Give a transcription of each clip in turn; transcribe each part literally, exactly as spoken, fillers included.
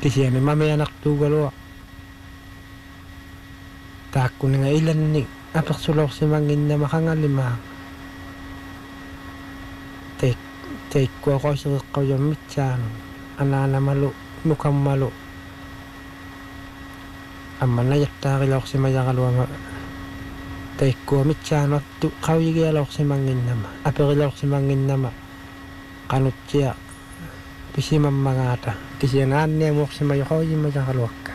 Kasi ano mamaya naktugalo. Tako nga ilan ni apaksulok si mangin na makangalima. Tek tek ko ko sa ko yung mitsan. Anana malo mukam malo. Amma na yatta kilok si mayakalwa. Tek ko mitsan at kawigi alok si mangin nama. Apakilok si mangin nama. Kanut siya. Pisi mamangata. Kasi naan niya mo si mayakaw yung mayakalwa ka.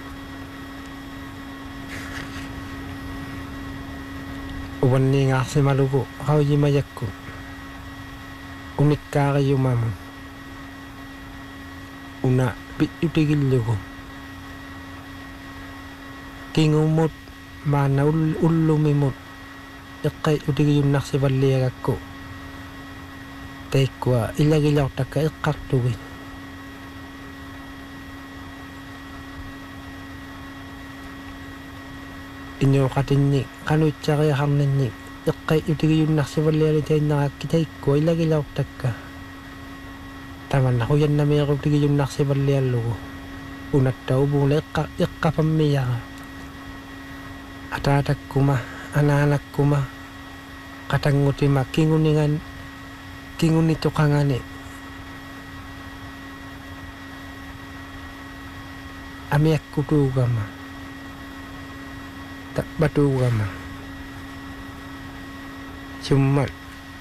Uwan ni nga si malugo. Kaw yung mayak ko. Unik ka kayo mama. Una pitigil ko. Kingumot mana ul ulumimot. Ikay utigil yung naksibaliya ko. Tekwa ilagilaw taka ikaktuwin. Inyo katinni kanut tsaka yakamnanni. Ikay utigil yung naksibaliya tayo nakakitay ko ilagilaw taka. Taman ako yan na may ako utigil yung naksibaliya lugo. Unat daw bula ikapamiya ka. Atatak kuma, anak-anak kuma, katanguti ma, kinguningan, kingun ito kangani. Amiyak kutuga ma, tak batuga ma. Sumat,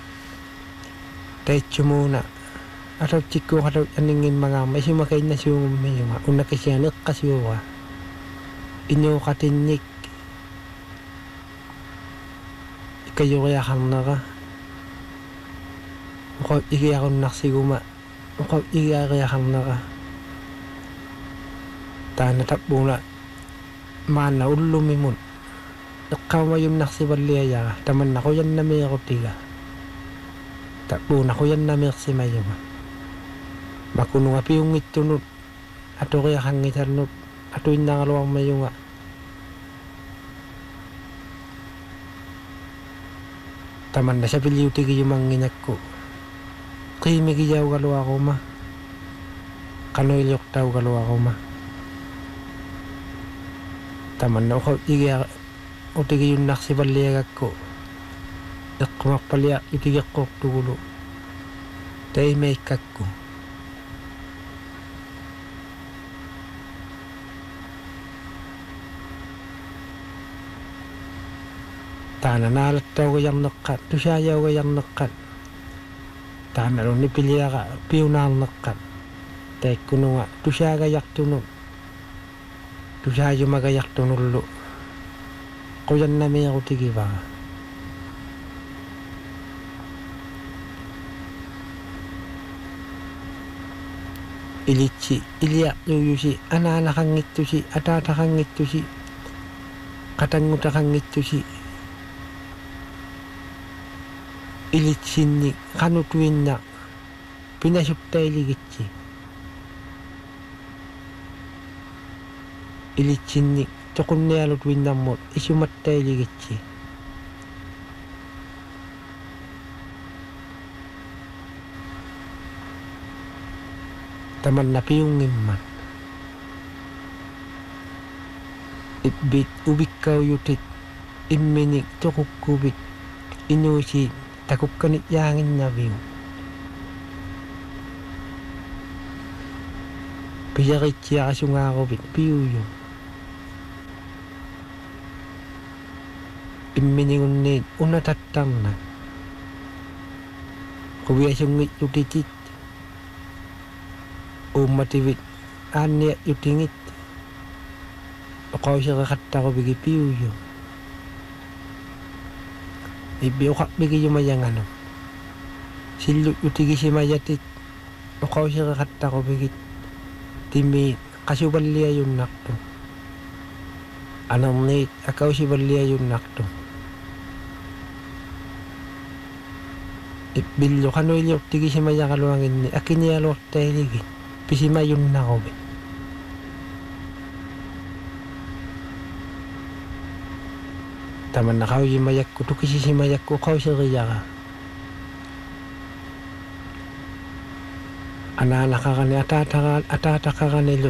tayo muna. Atau ciko atau aningin mga may sumakay na sumay ma, una kasi anak kasiwa. Inyo katinik. Kayo kaya kang naka Mukaw ikiya kong naksiguma Mukaw ikiya kaya kang naka Tana tapbo na Mana ulumimon Nakaw yung naksibaliya ya Taman na ko yan na may ako tiga Tapbo na ko yan na may kasimay ma Makuno nga piyong itunod Ato kaya kang itarnod Ato yung nangalawang mayo nga Taman na siya piliuti kayo manginak ko. Kaya may giyaw galo ako ma. Kanoy liyok tao galo ako ma. Taman na ako igiya. Uti kayo naksibaliyagag ko. Yakumak palya itigak ko tugulo. Tay may kak ko. Tana nalat daw kayang nakat, tusayaw kayang nakat. Tana ron nipilya ka, piyunang nakat. Tek kuno nga, tusaya kayak tunod. Tusayo magayak tunullo. Kuyan na may ako tigi ba. Ilitsi, ilya yuyusi, ananakang ito si, atatakang ito si, katangutakang ito si. Ilitsin ni kanutuin na pinasuptay ligitsi. Ilitsin ni tsukun na yalutuin na mo isumatay ligitsi. Taman na piyungin man. Itbit ubik kaw yutit iminik tsukuk kubik inusin. Takop kanit yangin na view. Piyarit siya kasunga ko bit view yun. Iminingon nid unatatang na. Kubiya sungit yutitit. Umativit aniya yutingit. Okaw siya kakata ko bigi view yun. Ibiyo ka bigi yung mayang ano. Silu utigi si mayatit. Ukaw siya kakata ko bigit. Timi kasubaliya yung nakto. Anong nit akaw si baliya yung nakto. Ibilyo kanoy liyo utigi si mayang kaluangin ni. Akin niya lo tayo ligit. Pisima yung nakobe. Taman na kaw yung mayak ko, tukisi si mayak ko, kaw siya kaya ka. Anana ka ka ni, atata ka, atata ka ka ni